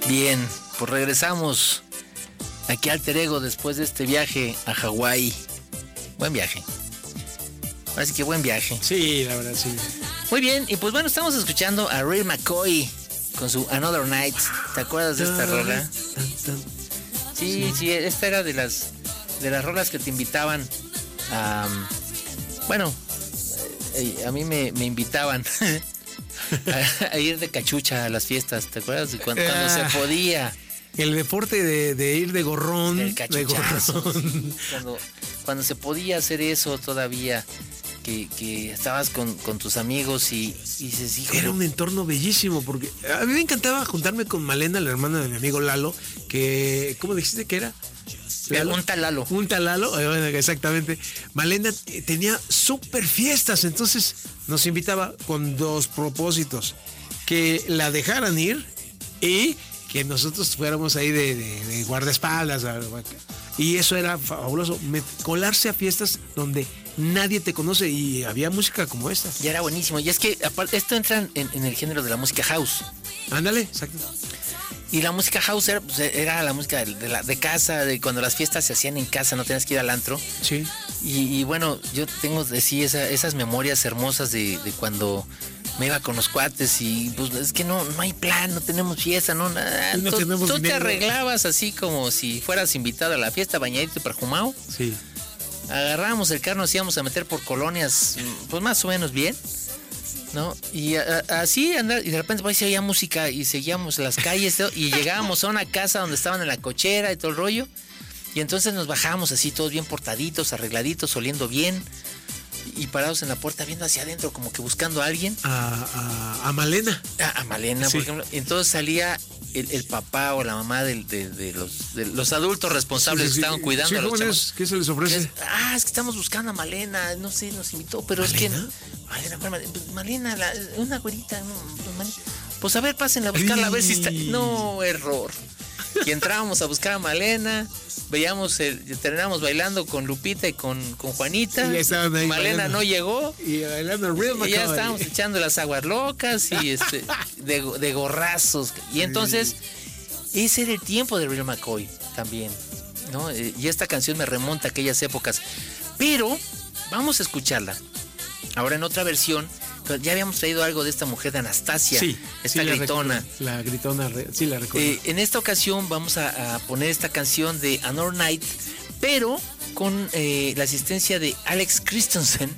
Bien, pues regresamos aquí a Alter Ego después de este viaje a Hawái. Buen viaje. Así que buen viaje. Sí, la verdad, sí. Muy bien, y pues bueno, estamos escuchando a Ray McCoy con su Another Night. ¿Te acuerdas de esta rola? Sí, esta era de las rolas que te invitaban a... Bueno, a mí me invitaban a ir de cachucha a las fiestas, ¿te acuerdas? Cuando se podía. El deporte de ir de gorrón. El cachuchazo. Cuando se podía hacer eso todavía, que estabas con tus amigos y dices, hijo. Era un entorno bellísimo, porque a mí me encantaba juntarme con Malena, la hermana de mi amigo Lalo, que, ¿cómo dijiste que era? ¿Lalo? Un tal Lalo. Un tal Lalo, bueno, exactamente. Malena tenía súper fiestas, entonces nos invitaba con dos propósitos: que la dejaran ir y que nosotros fuéramos ahí de guardaespaldas. Y eso era fabuloso, colarse a fiestas donde nadie te conoce y había música como esta. Y era buenísimo. Y es que aparte, esto entra en el género de la música house. Ándale, exacto. Y la música house era la música de casa, de cuando las fiestas se hacían en casa, no tenías que ir al antro. Sí. Y bueno, yo tengo esas memorias hermosas de cuando me iba con los cuates y pues es que no hay plan, no tenemos fiesta, no nada. Tú te arreglabas así como si fueras invitado a la fiesta, bañadito y perfumado. Sí. Agarrábamos el carro, nos íbamos a meter por colonias, pues más o menos bien, ¿no? Y así andar, y de repente pues había música y seguíamos las calles y llegábamos a una casa donde estaban en la cochera y todo el rollo. Y entonces nos bajábamos así todos bien portaditos, arregladitos, oliendo bien. Y parados en la puerta viendo hacia adentro, como que buscando a alguien. A Malena. A Malena, sí. Por ejemplo. Entonces salía el papá o la mamá de los adultos responsables que estaban cuidando a los chavos. ¿Qué se les ofrece? Es que estamos buscando a Malena, no sé, nos invitó, pero ¿Malena? Es que... Malena, una güerita. Pues a ver, pásenla a buscarla, a ver si está... No, error. Y entrábamos a buscar a Malena, terminamos bailando con Lupita y con Juanita. Y Malena bailando. No llegó. Y bailando Real McCoy. Y ya estábamos echando las aguas locas y de gorrazos. Y entonces, ese era el tiempo de Real McCoy también, ¿no? Y esta canción me remonta a aquellas épocas. Pero vamos a escucharla ahora en otra versión. Ya habíamos traído algo de esta mujer de Anastasia, esta gritona. La gritona, sí la recuerdo. En esta ocasión vamos a poner esta canción de Another Night, pero con la asistencia de Alex Christensen.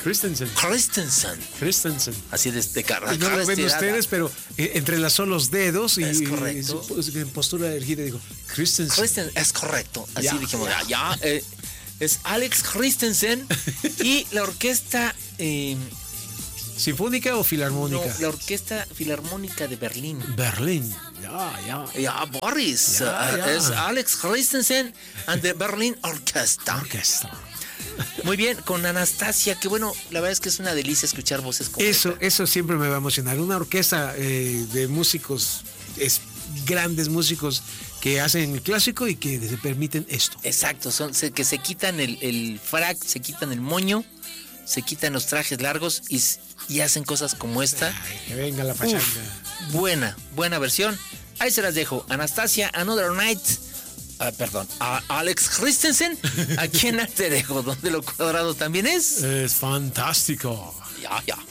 Así de cara. No lo ven ustedes, pero entrelazó los dedos y, es correcto. Y en postura erguida digo, Christensen. Es correcto. Así dijimos, es Alex Christensen y la orquesta... ¿Sinfónica o filarmónica? No, la Orquesta Filarmónica de Berlín. Berlín, ya, Boris. Es Alex Christensen and the Berlin Orchestra. Muy bien, con Anastasia, que bueno, la verdad es que es una delicia escuchar voces como eso siempre me va a emocionar. Una orquesta de músicos, grandes músicos que hacen el clásico y que se permiten esto. Exacto, que se quitan el frac, se quitan el moño, se quitan los trajes largos y hacen cosas como esta. Ay, que venga la pachanga. Buena versión. Ahí se las dejo. Anastasia, Another Night. A Alex Christensen, aquí en Alter Ego, donde lo cuadrado también es fantástico. Ya.